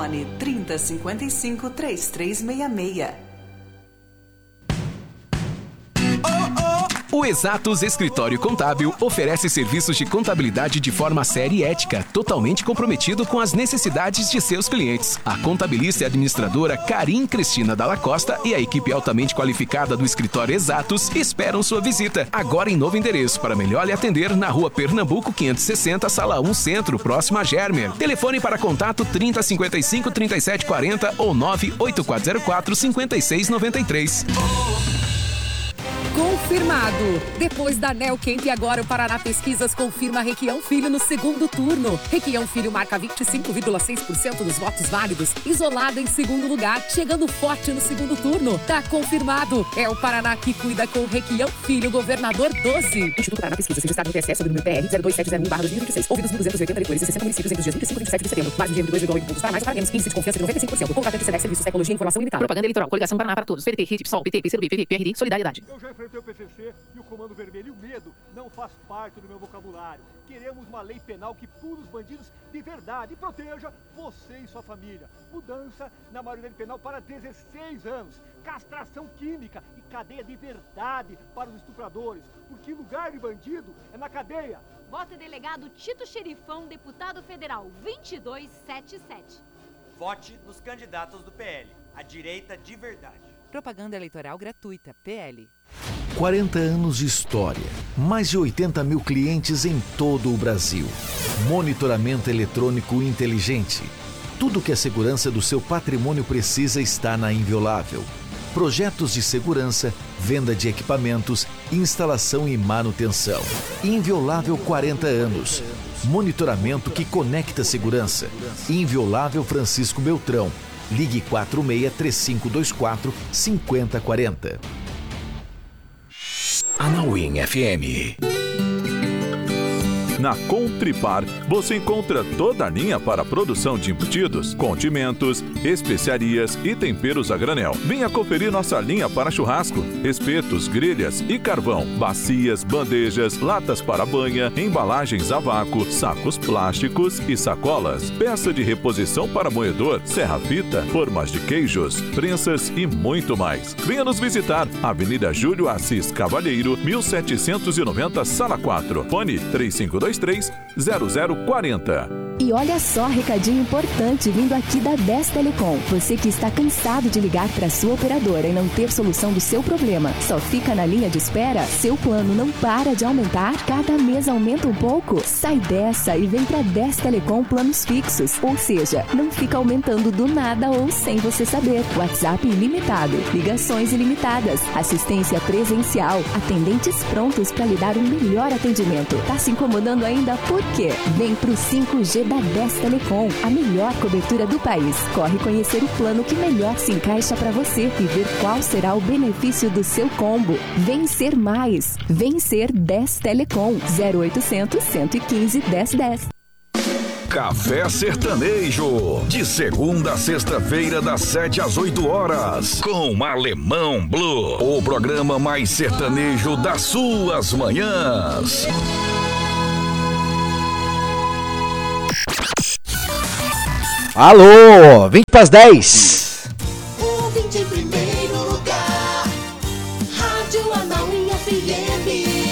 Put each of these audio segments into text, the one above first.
Fone 3055-3366. O Exatos Escritório Contábil oferece serviços de contabilidade de forma séria e ética, totalmente comprometido com as necessidades de seus clientes. A contabilista e administradora Karim Cristina Dalla Costa e a equipe altamente qualificada do Escritório Exatos esperam sua visita. Agora em novo endereço para melhor lhe atender na Rua Pernambuco 560, Sala 1 Centro, próximo a Germer. Telefone para contato 3055-3740 ou 98404-5693. Confirmado! Depois da Neocamp, agora o Paraná Pesquisas confirma Requião Filho no segundo turno. Requião Filho marca 25,6% dos votos válidos, isolado em segundo lugar, chegando forte no segundo turno. Tá confirmado! É o Paraná que cuida com Requião Filho, governador 12. Instituto Paraná Pesquisas, registrado no TSE sob o número PR 02701/2026. Ouvidos 1.280 eleitores e 60 municípios entre os dias 25 e 27 de setembro. Mais de 2,8 pontos para mais para menos. Índice de confiança de 95%. Contratante Select Serviços, Tecnologia e Informação Limitada. Propaganda eleitoral. Coligação Paraná para todos. PDT, RIT, PSOL, PT, PCdoB, PP, PRD, Solidariedade. Eu já enfrentei o PCC e o Comando Vermelho. E o medo não faz parte do meu vocabulário. Queremos uma lei penal que pune os bandidos de verdade e proteja você e sua família. Mudança na maioridade penal para 16 anos. Castração química e cadeia de verdade para os estupradores. Porque lugar de bandido é na cadeia. Vota delegado Tito Xerifão, deputado federal 2277. Vote nos candidatos do PL, a direita de verdade. Propaganda eleitoral gratuita, PL. 40 anos de história, mais de 80 mil clientes em todo o Brasil. Monitoramento eletrônico inteligente. Tudo que a segurança do seu patrimônio precisa está na Inviolável. Projetos de segurança, venda de equipamentos, instalação e manutenção. Inviolável 40 anos. Monitoramento que conecta segurança. Inviolável Francisco Beltrão. Ligue 46-3524-5040. Anauim FM. Na Contripar, você encontra toda a linha para a produção de embutidos, condimentos, especiarias e temperos a granel. Venha conferir nossa linha para churrasco, espetos, grelhas e carvão, bacias, bandejas, latas para banha, embalagens a vácuo, sacos plásticos e sacolas, peça de reposição para moedor, serra-fita, formas de queijos, prensas e muito mais. Venha nos visitar, Avenida Júlio Assis Cavalheiro, 1790, Sala 4, fone 3523-0040. E olha só, recadinho importante vindo aqui da 10 Telecom. Você que está cansado de ligar para sua operadora e não ter solução do seu problema, só fica na linha de espera? Seu plano não para de aumentar? Cada mês aumenta um pouco? Sai dessa e vem para 10 Telecom planos fixos. Ou seja, não fica aumentando do nada ou sem você saber. WhatsApp ilimitado, ligações ilimitadas, assistência presencial, atendentes prontos para lhe dar um melhor atendimento. Tá se incomodando ainda? Por quê? Vem pro 5G da 10 Telecom, a melhor cobertura do país. Corre conhecer o plano que melhor se encaixa para você e ver qual será o benefício do seu combo. Vencer mais. Vencer 10 Telecom. 0800 115 1010. Café Sertanejo, de segunda a sexta-feira, das 7 às 8 horas, com Alemão Blue, o programa mais sertanejo das suas manhãs. Alô, 20 para as 10. Ouvinte em primeiro lugar, Rádio Anauim FM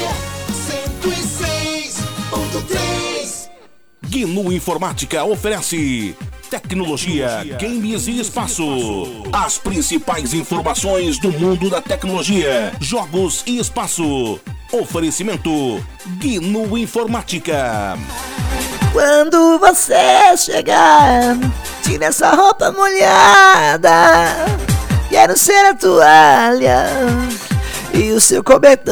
106.3. GNU Informática oferece tecnologia, games e espaço. As principais informações do mundo da tecnologia, jogos e espaço. Oferecimento GNU Informática. Quando você chegar, tire essa roupa molhada. Quero ser a toalha e o seu cobertor.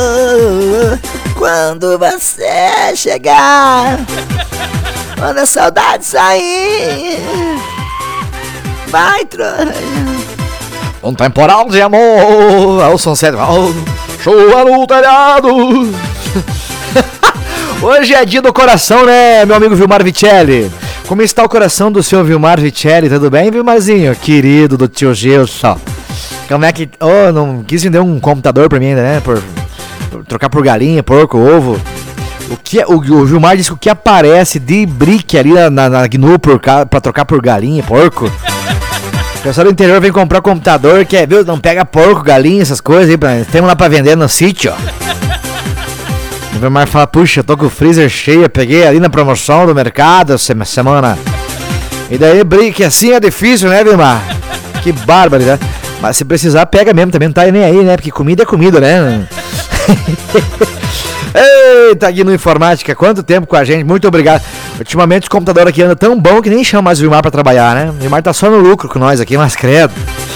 Quando você chegar, quando a saudade sair, vai trocar. Um temporal de amor, ao som central, chuva no telhado. Hoje é dia do coração, né, meu amigo Vilmar Vicelli? Como está o coração do senhor Vilmar Vicelli? Tudo bem, Vilmarzinho? Querido do tio Gilson. Como é que... não quis vender um computador pra mim ainda, né? Por trocar por galinha, porco, ovo. O Vilmar disse que o que aparece de brick ali na GNU pra trocar por galinha, porco. O pessoal do interior vem comprar computador, quer ver? Não pega porco, galinha, essas coisas aí. Temos lá pra vender no sítio, ó. O Vilmar fala, puxa, eu tô com o freezer cheio, peguei ali na promoção do mercado semana. E daí brick assim é difícil, né, Vilmar? Que barbaridade. Mas se precisar, pega mesmo, também não tá nem aí, né? Porque comida é comida, né? Eita, Guinu Informática, quanto tempo com a gente, muito obrigado. Ultimamente os computadores aqui andam tão bom que nem chama mais o Vilmar pra trabalhar, né? O Vilmar tá só no lucro com nós aqui, mas credo.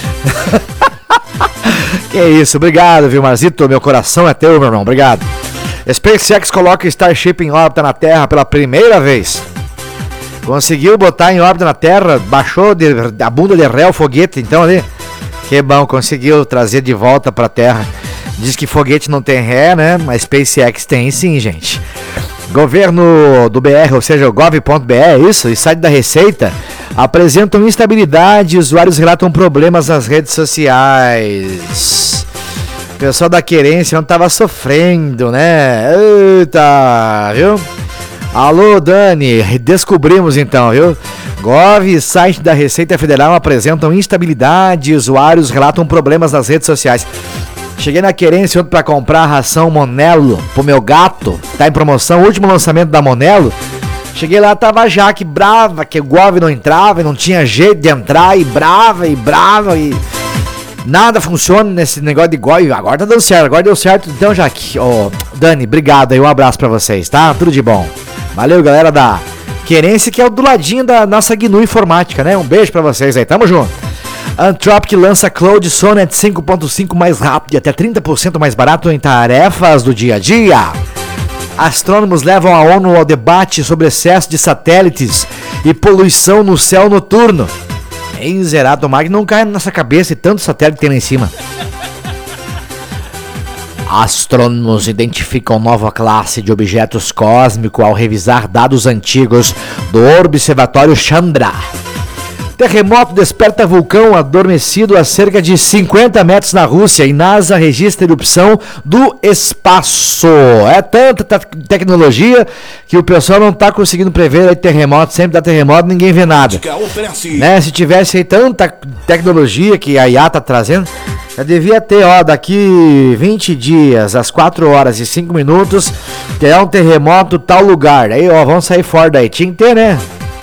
Que isso, obrigado, Vilmarzito, meu coração é teu, meu irmão, obrigado. SpaceX coloca Starship em órbita na Terra pela primeira vez. Conseguiu botar em órbita na Terra, baixou a bunda de ré o foguete, então ali. Que bom, conseguiu trazer de volta pra Terra. Diz que foguete não tem ré, né? Mas SpaceX tem sim, gente. Governo do BR, ou seja, o gov.br, é isso? E site da Receita apresentam instabilidade e usuários relatam problemas nas redes sociais. O pessoal da querência não tava sofrendo, né? Eita, viu? Alô, Dani, descobrimos então, viu? Gov e site da Receita Federal apresentam instabilidade e usuários relatam problemas nas redes sociais. Cheguei na querência ontem pra comprar a ração Monelo pro meu gato. Tá em promoção, último lançamento da Monelo. Cheguei lá, tava a Jaque brava, que o Gov não entrava e não tinha jeito de entrar. E brava. Nada funciona nesse negócio de Gov. Agora tá dando certo, agora deu certo. Então, Jaque, Dani, obrigado aí, um abraço pra vocês, tá? Tudo de bom. Valeu, galera da querência, que é o do ladinho da nossa GNU Informática, né? Um beijo pra vocês aí, tamo junto. Anthropic lança Cloud Sonnet 5.5 mais rápido e até 30% mais barato em tarefas do dia a dia. Astrônomos levam a ONU ao debate sobre excesso de satélites e poluição no céu noturno. Zerado, tomara que não caia na nossa cabeça e tanto satélite tem lá em cima. Astrônomos identificam nova classe de objetos cósmicos ao revisar dados antigos do Observatório Chandra. Terremoto desperta vulcão adormecido a cerca de 50 metros na Rússia e NASA registra erupção do espaço. É tanta tecnologia que o pessoal não está conseguindo prever aí terremoto, sempre dá terremoto, ninguém vê nada. Né? Se tivesse aí tanta tecnologia que a IA está trazendo, já devia ter, daqui 20 dias, às 4 horas e 5 minutos, terá um terremoto tal lugar. Aí, vamos sair fora daí. Tinha que ter, né?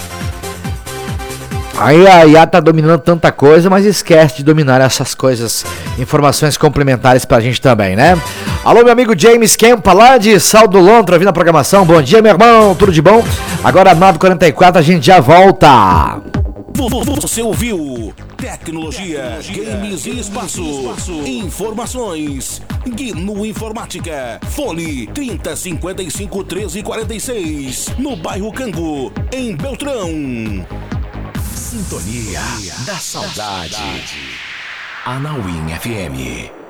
Aí a IA tá dominando tanta coisa, mas esquece de dominar essas coisas, informações complementares pra gente também, né? Alô, meu amigo James Kempa, lá de Sal do Lontra, ouvindo a programação. Bom dia, meu irmão, tudo de bom? Agora 9h44, a gente já volta. Você ouviu Tecnologia, Games e Espaço. Informações GNU Informática. Fone 3055 1346. No bairro Cango, em Beltrão. Sintonia da Saudade. Anauim FM.